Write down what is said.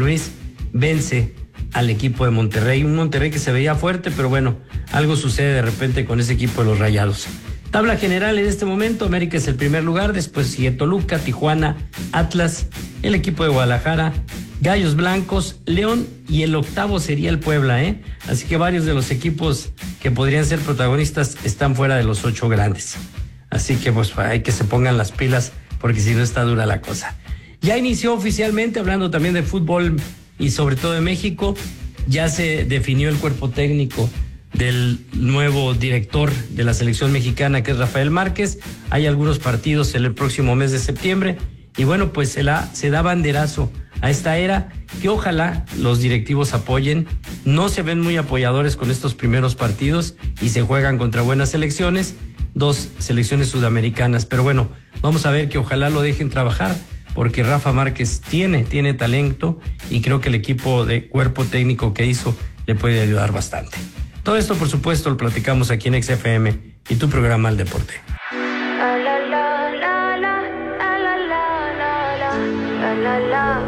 Luis vence al equipo de Monterrey, un Monterrey que se veía fuerte, pero bueno, algo sucede de repente con ese equipo de los Rayados. Tabla general en este momento: América es el primer lugar, después sigue Toluca, Tijuana, Atlas, el equipo de Guadalajara, Gallos Blancos, León, y el octavo sería el Puebla, Así que varios de los equipos que podrían ser protagonistas están fuera de los 8 grandes. Así que pues hay que se pongan las pilas, porque si no está dura la cosa. Ya inició oficialmente, hablando también de fútbol y sobre todo de México, ya se definió el cuerpo técnico del nuevo director de la selección mexicana, que es Rafael Márquez. Hay algunos partidos en el próximo mes de septiembre y bueno, pues se da banderazo a esta era que ojalá los directivos apoyen. No se ven muy apoyadores con estos primeros partidos y se juegan contra buenas selecciones, 2 selecciones sudamericanas, pero bueno, vamos a ver que ojalá lo dejen trabajar, porque Rafa Márquez tiene talento y creo que el equipo de cuerpo técnico que hizo le puede ayudar bastante. Todo esto, por supuesto, lo platicamos aquí en XFM y tu programa El Deporte.